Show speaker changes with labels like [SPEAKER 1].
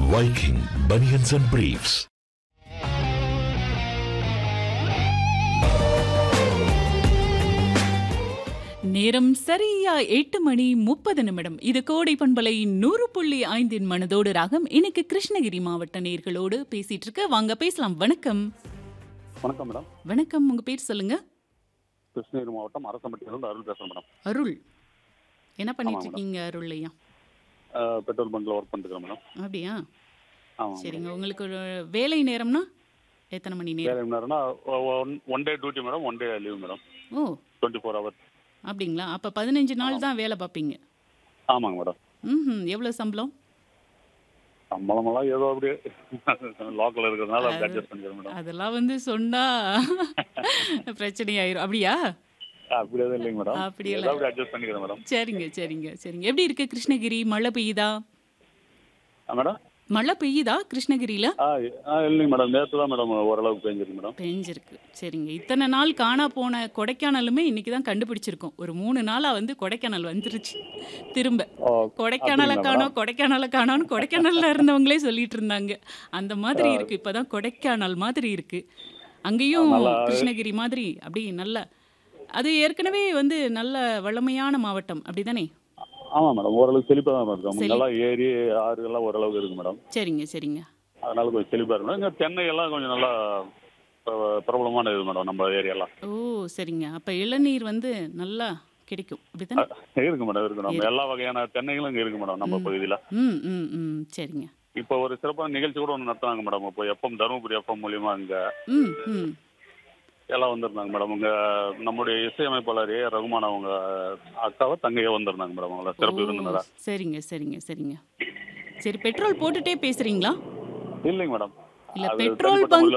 [SPEAKER 1] Viking Bunions and Briefs.
[SPEAKER 2] நேரம் சரியா 8:30. இது கோடை பண்பலை 100.5 மனதோடு ராகம். இன்னைக்கு கிருஷ்ணகிரி மாவட்ட நேயர்களோடு பேசிட்டு இருக்க. வாங்க பேசலாம். வணக்கம்.
[SPEAKER 3] வணக்கம் மேடம்.
[SPEAKER 2] வணக்கம். உங்க பேர் சொல்லுங்க.
[SPEAKER 3] கிருஷ்ணகிரி மாவட்டம் அரசம்பட்டியிலிருந்து அருள் பேசுறேன் மேடம்.
[SPEAKER 2] அருள், என்ன பண்ணிட்டு
[SPEAKER 3] ஆமாம் மேடம்.
[SPEAKER 2] இருக்கீங்க அருள் ஐயா?
[SPEAKER 3] பெட்ரோல் பங்க்ல ஒர்க் பண்ணிருக்கேன் மேடம்.
[SPEAKER 2] அப்படியா?
[SPEAKER 3] ஆமாம் மேடம்.
[SPEAKER 2] சரிங்க. உங்களுக்கு ஒரு வேலை நேரம்னா எத்தனை மணி நேரம்?
[SPEAKER 3] வேலை நேரம்னா one day duty madam, one day leave madam.
[SPEAKER 2] ஓ,
[SPEAKER 3] 24 hours.
[SPEAKER 2] அப்படிங்களா? அப்ப 15 நாள் தான் வேலை பார்ப்பீங்க.
[SPEAKER 3] ஆமாங்க மேடம்.
[SPEAKER 2] எவ்வளவு சம்பளம்?
[SPEAKER 3] சம்பளமெல்லாம் ஏதோ அப்படியே லோக்கல் இருக்கிறதுனால அப்படி
[SPEAKER 2] அது
[SPEAKER 3] அட்ஜஸ்ட் பண்ணிக்கிறேன் மேடம்.
[SPEAKER 2] அதெல்லாம் வந்து சொன்னா பிரச்சனையாயிரும். அப்படியா?
[SPEAKER 3] அப்படி எதுவும் இல்லைங்க மேடம். ஏதோ
[SPEAKER 2] அப்படியெல்லாம்
[SPEAKER 3] அப்படி அட்ஜஸ்ட் பண்ணிக்கிறேன் மேடம்.
[SPEAKER 2] சரிங்க, சரிங்க, சரிங்க. எப்படி இருக்கு கிருஷ்ணகிரி? மழை பெய்யுதா?
[SPEAKER 3] மேடம்
[SPEAKER 2] மழை பெய்யுதா கிருஷ்ணகிரியில?
[SPEAKER 3] இல்லைங்க மேடம். நேற்று தான் மேடம் ஓரளவுக்கு பெஞ்சிருக்கு மேடம்.
[SPEAKER 2] பெஞ்சிருக்கு. சரிங்க. இத்தனை நாள் காணா போன கொடைக்கானலுமே இன்னைக்கு தான் கண்டுபிடிச்சிருக்கோம். ஒரு 3 நாளா வந்து கொடைக்கானல் வந்துருச்சு திரும்ப.
[SPEAKER 3] ஓ,
[SPEAKER 2] கொடைக்கானலை
[SPEAKER 3] அப்படிங்களா
[SPEAKER 2] காணோம்,
[SPEAKER 3] மேடம்?
[SPEAKER 2] கொடைக்கானலை காணோம்னு கொடைக்கானல்ல இருந்தவங்களே சொல்லிட்டு இருந்தாங்க. அந்த மாதிரி இருக்கு. இப்பதான் கொடைக்கானல் மாதிரி இருக்கு. அங்கேயும்
[SPEAKER 3] நல்லா
[SPEAKER 2] கிருஷ்ணகிரி மாதிரி அப்படி நல்ல, அது ஏற்கனவே வந்து நல்ல வளமையான மாவட்டம் அப்படிதானே?
[SPEAKER 3] ஆமாம் மேடம். ஓரளவுக்கு செழிப்பாக தான் இருக்கும்.
[SPEAKER 2] செழி
[SPEAKER 3] முன்னெல்லாம் ஏரி ஆறுகள்லாம் ஓரளவுக்கு இருக்கு மேடம்.
[SPEAKER 2] சரிங்க, சரிங்க.
[SPEAKER 3] அதனால கொஞ்சம் செழிப்பாக இருக்கும். இங்கே தென்னை எல்லாம் கொஞ்சம் நல்லா பிரபலமான இது மேடம் நம்ம ஏரியாலாம்.
[SPEAKER 2] ஓ, சரிங்க. அப்ப இளநீர் வந்து நல்லா கிடைக்கும் அப்படித்தானே?
[SPEAKER 3] இருக்கு மேடம், இருக்கு நம்ம
[SPEAKER 2] இருக்கு.
[SPEAKER 3] எல்லா வகையான தென்னைகளும் இங்கே இருக்கு மேடம் நம்ம
[SPEAKER 2] ம்
[SPEAKER 3] பகுதியில்.
[SPEAKER 2] ம் ம் ம் சரிங்க.
[SPEAKER 3] இப்போ ஒரு சிறப்பான நிகழ்ச்சி கூட ஒன்று நடத்துனாங்க மேடம். இப்போ எஃப்எம் தருமபுரி எஃப்எம் மூலியமா இங்கே
[SPEAKER 2] ம் ம்
[SPEAKER 3] எல்லாம் வந்திருந்தாங்க மேடம். இங்கே நம்முடைய இசையமைப்பாளர் ஏ ரகுமான் அவங்க அக்காவை தங்கையோ வந்திருந்தாங்க மேடம். அவங்கள
[SPEAKER 2] ஓ,
[SPEAKER 3] சிறப்பு விருந்தினரா.
[SPEAKER 2] சரிங்க, சரிங்க, சரிங்க. சரி, பெட்ரோல் போட்டுட்டே பேசுறீங்களா?
[SPEAKER 3] இல்லைங்க மேடம்.
[SPEAKER 2] இல்ல
[SPEAKER 3] அது
[SPEAKER 2] பெட்ரோல்
[SPEAKER 3] தனிப்பட்ட முறையில்